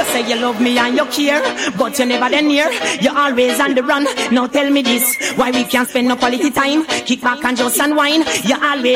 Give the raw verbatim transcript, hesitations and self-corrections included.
say you love me and you care, but you never then near. You always on the run. Now tell me this, why we can't spend no quality time? Kick back and just unwind. You always